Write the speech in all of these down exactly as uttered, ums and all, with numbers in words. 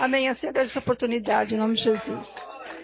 Amém. Aceita essa oportunidade, em nome de Jesus.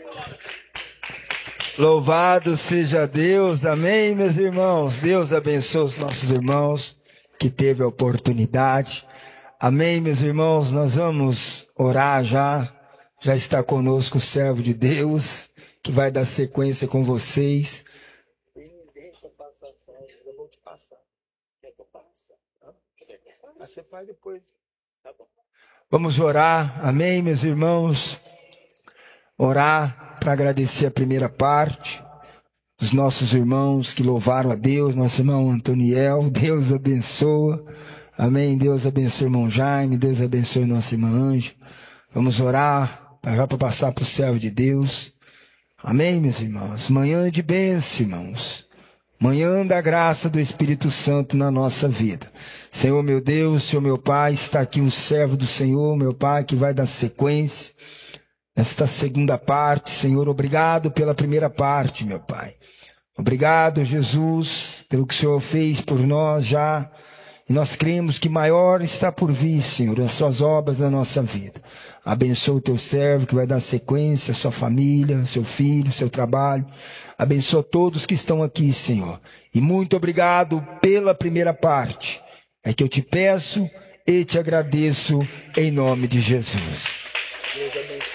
Louvado seja Deus, amém, meus irmãos. Deus abençoe os nossos irmãos que teve a oportunidade. Amém, meus irmãos, nós vamos orar já. Já está conosco o servo de Deus, que vai dar sequência com vocês. Deixa eu passar, eu vou te passar. Quer que eu passe? Você faz depois. Tá bom. Vamos orar, amém, meus irmãos. Orar para agradecer a primeira parte dos nossos irmãos que louvaram a Deus, nosso irmão Antoniel, Deus abençoa, amém, Deus abençoe o irmão Jaime, Deus abençoe nossa irmã Ângela. Vamos orar já para passar para o servo de Deus, amém, meus irmãos. Manhã de bênção, irmãos, manhã da graça do Espírito Santo na nossa vida. Senhor meu Deus, Senhor meu Pai, está aqui um servo do Senhor, meu Pai, que vai dar sequência esta segunda parte. Senhor, obrigado pela primeira parte, meu Pai. Obrigado, Jesus, pelo que o Senhor fez por nós já. E nós cremos que maior está por vir, Senhor, as suas obras na nossa vida. Abençoa o teu servo que vai dar sequência, a sua família, seu filho, seu trabalho. Abençoa todos que estão aqui, Senhor. E muito obrigado pela primeira parte. É que eu te peço e te agradeço em nome de Jesus. Deus abençoe.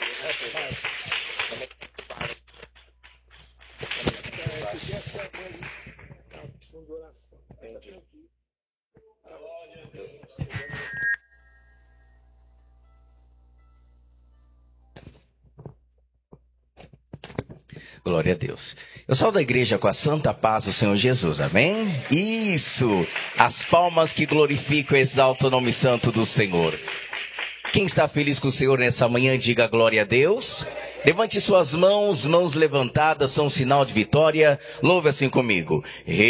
Glória a Deus. Eu saio da igreja com a santa paz do Senhor Jesus, amém? Isso! As palmas que glorificam e exaltam o nome santo do Senhor. Quem está feliz com o Senhor nessa manhã, diga glória a Deus. Levante suas mãos, mãos levantadas são sinal de vitória. Louve assim comigo.